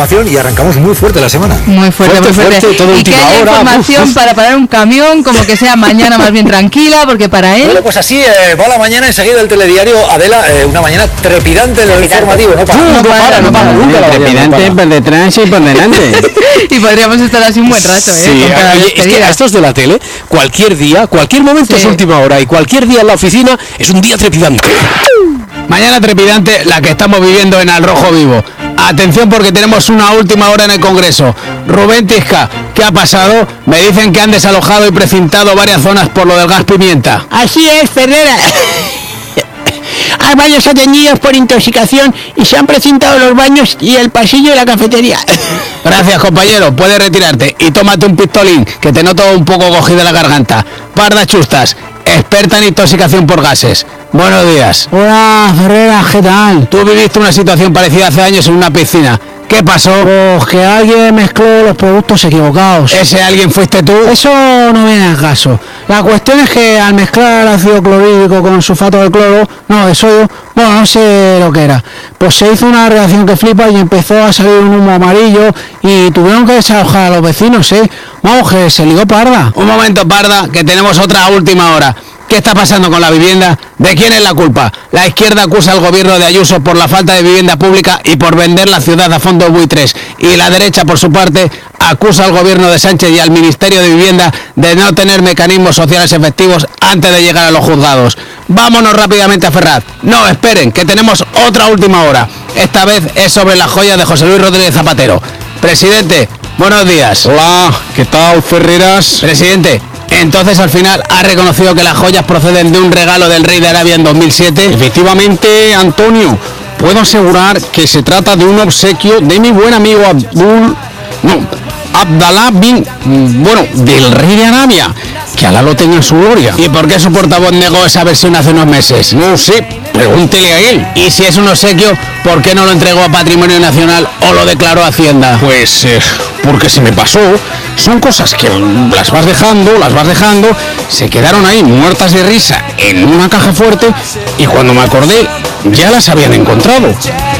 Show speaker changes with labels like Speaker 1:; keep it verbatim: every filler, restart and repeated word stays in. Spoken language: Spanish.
Speaker 1: información y arrancamos muy fuerte la semana.
Speaker 2: Muy fuerte,
Speaker 1: fuerte,
Speaker 2: muy fuerte.
Speaker 1: fuerte todo
Speaker 2: y que haya
Speaker 1: hora,
Speaker 2: información
Speaker 1: uf.
Speaker 2: para parar un camión, como que sea mañana más bien tranquila, porque para él...
Speaker 1: Bueno, pues así eh, va la mañana enseguida el telediario. Adela, eh, una mañana trepidante en el informativo. No para, no, no para, no para, nunca.
Speaker 3: Trepidante por detrás y por delante.
Speaker 2: Y podríamos estar así un buen rato, ¿eh?
Speaker 4: Sí,
Speaker 2: Con cada
Speaker 4: oye, es que
Speaker 2: despedida.
Speaker 4: a estos de la tele, cualquier día, cualquier momento
Speaker 2: Sí.
Speaker 4: es última hora y cualquier día en la oficina es un día trepidante.
Speaker 3: Mañana trepidante la que estamos viviendo en Al Rojo Vivo. Atención porque tenemos una última hora en el Congreso. Rubén Tisca, ¿qué ha pasado? Me dicen que han desalojado y precintado varias zonas por lo del gas pimienta.
Speaker 5: Así es, Ferrera. Hay varios detenidos por intoxicación y se han precintado los baños y el pasillo de la cafetería.
Speaker 3: Gracias, compañero. Puedes retirarte y tómate un pistolín, que te noto un poco cogido la garganta. Parda Chustas, experta en intoxicación por gases. Buenos días.
Speaker 5: Hola, Ferrera, ¿qué tal?
Speaker 3: Tú viviste una situación parecida hace años en una piscina. ¿Qué pasó?
Speaker 5: Pues que alguien mezcló los productos equivocados.
Speaker 3: ¿Ese alguien fuiste tú?
Speaker 5: Eso no viene al caso. La cuestión es que al mezclar el ácido clorhídrico con sulfato de cloro, no, de sodio, bueno, no sé lo que era, pues se hizo una reacción que flipa y empezó a salir un humo amarillo y tuvieron que desalojar a los vecinos, ¿eh? Vamos, que se ligó parda.
Speaker 3: Un momento, Parda, que tenemos otra última hora. ¿Qué está pasando con la vivienda? ¿De quién es la culpa? La izquierda acusa al gobierno de Ayuso por la falta de vivienda pública y por vender la ciudad a fondos buitres. Y la derecha, por su parte, acusa al gobierno de Sánchez y al Ministerio de Vivienda de no tener mecanismos sociales efectivos antes de llegar a los juzgados. Vámonos rápidamente a Ferraz. No, esperen, que tenemos otra última hora. Esta vez es sobre las joyas de José Luis Rodríguez Zapatero. Presidente, buenos días.
Speaker 4: Hola, ¿qué tal, Ferreras?
Speaker 3: Presidente, entonces al final ha reconocido que las joyas proceden de un regalo del rey de Arabia en dos mil siete.
Speaker 4: Efectivamente, Antonio, puedo asegurar que se trata de un obsequio de mi buen amigo Abdul... No, Abdalá bin... Bueno, del rey de Arabia, que Alá lo tenga en su gloria.
Speaker 3: ¿Y por qué su portavoz negó esa versión hace unos meses?
Speaker 4: No sé, pregúntele a él.
Speaker 3: Y si es un obsequio, ¿por qué no lo entregó a Patrimonio Nacional o lo declaró a Hacienda?
Speaker 4: Pues eh, porque se me pasó. Son cosas que las vas dejando, las vas dejando, se quedaron ahí muertas de risa en una caja fuerte y cuando me acordé ya las habían encontrado.